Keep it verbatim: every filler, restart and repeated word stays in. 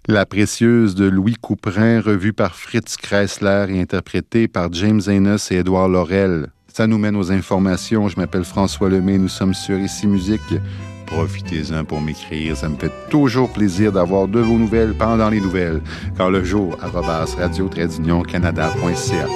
La précieuse de Louis Couperin, revue par Fritz Kreisler et interprétée par James Haynes et Édouard Laurel. Ça nous mène aux informations. Je m'appelle François Lemay, nous sommes sur Ici Musique. Profitez-en pour m'écrire, ça me fait toujours plaisir d'avoir de vos nouvelles pendant les nouvelles. Car le jour, arobase radio-canada point c a.